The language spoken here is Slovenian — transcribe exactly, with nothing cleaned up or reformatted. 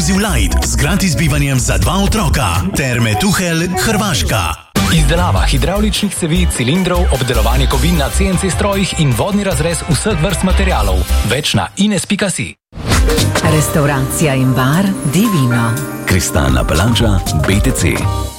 Exclusive Light z gratis bivanjem za dva otroka. Terme Tuhelj, Hrvaška. Izdelava hidravličnih cevi, cilindrov, obdelovanje kovin na C N C strojih in vodni razrez vseh vrst materialov. Več na ines pika si. Restauracija in bar Divino. Kristalna palača B T C.